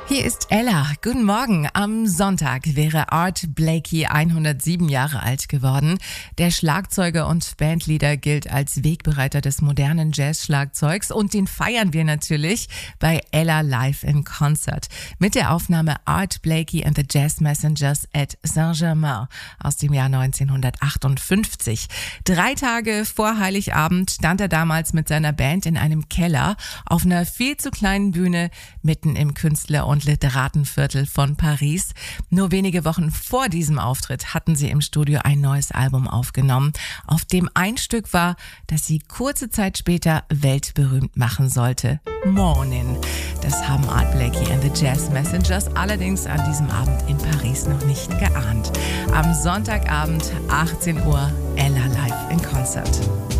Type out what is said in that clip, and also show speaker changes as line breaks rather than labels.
Hier ist Ella. Guten Morgen. Am Sonntag wäre Art Blakey 107 Jahre alt geworden. Der Schlagzeuger und Bandleader gilt als Wegbereiter des modernen Jazz-Schlagzeugs und den feiern wir natürlich bei Ella Live in Concert mit der Aufnahme Art Blakey and the Jazz Messengers at Saint-Germain aus dem Jahr 1958. 3 Tage vor Heiligabend stand er damals mit seiner Band in einem Keller auf einer viel zu kleinen Bühne mitten im Künstler- und Literatenviertel von Paris. Nur wenige Wochen vor diesem Auftritt hatten sie im Studio ein neues Album aufgenommen, auf dem ein Stück war, das sie kurze Zeit später weltberühmt machen sollte. Morning. Das haben Art Blakey and the Jazz Messengers allerdings an diesem Abend in Paris noch nicht geahnt. Am Sonntagabend, 18 Uhr, Ella Live in Concert.